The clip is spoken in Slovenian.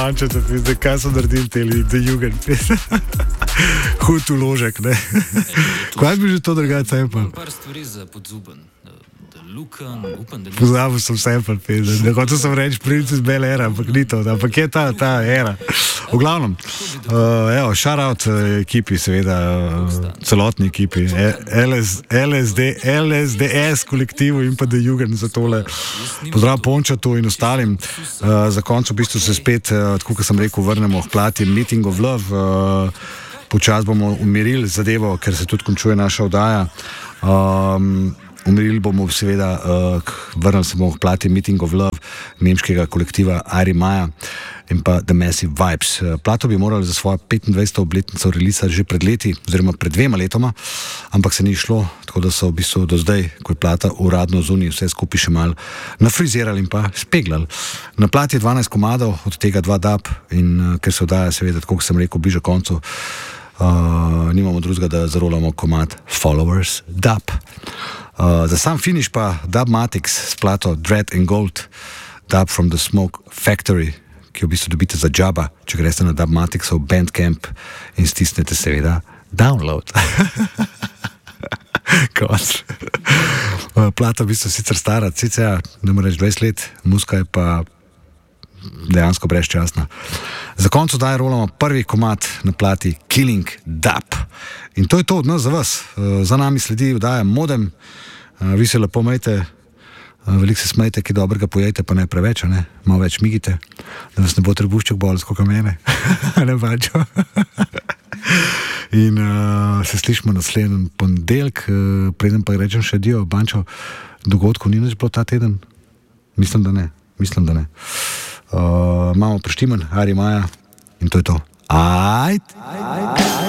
Ančete, kaj so naredili te Jugend? Hud uložek, ne? Kaj bi že to drugače pa? Par stvari za podzuben. Lukan, upam, da ni... Pozabil sem sample, da hotel sem reči Princess Bel Era, ampak ni to, ampak je ta era. V glavnem, shout out ekipi, seveda, celotni ekipi, LSDS kolektivu in pa The Jugend za tole. Pozdrav Pončatu in ostalim. Za konec v bistvu se spet, tako kot sem rekel, vrnemo k plati Meeting of Love. Počas bomo umirili zadevo, ker se tudi končuje naša oddaja. Umirili bomo seveda, vrnili se bomo k plati Meeting of Love nemškega kolektiva Ari Maja in pa The Massive Vibes. Plato bi morali za svojo 25. obletnico releasa že pred leti, oziroma pred 2 letoma, ampak se ni šlo, tako da so v bistvu do zdaj, ko je plata uradno zunaj, vse skupaj še malo nafrizirali in pa speglali. Na plati je 12 komadov, od tega 2 dub in ker se oddaja seveda, tako kot sem rekel, bliže koncu, nimamo drugega, da zarolamo komad Followers dub. Za sam finish pa Dubmatics s plato Dread and Gold, dub from the Smoke Factory, ki jo v bistvu dobite za džaba, če greste na Dubmaticsov Bandcamp in stisnete seveda download. Konc. Plata v bistvu sicer stara, sicer ne more reči 20 let, muska je pa dejansko brezčasna. Za koncu daj rolamo prvi komad na plati Killing Dub. In to je to od nas za vas. Za nami sledi vdaja Modem. Vi se lepo majte, veliko se smejte, ki dobrega pojejte, pa ne preveč, ne? Malo več migite, da vas ne bo trebušček bolj, skoka mene. Ne Bančo. In se slišimo naslednji ponedeljek, preden pa rečem še dio, Bančo, dogodkov ni nič bilo ta teden? Mislim, da ne. Imamo preštimen, Ari Maja in to je to. Ajd!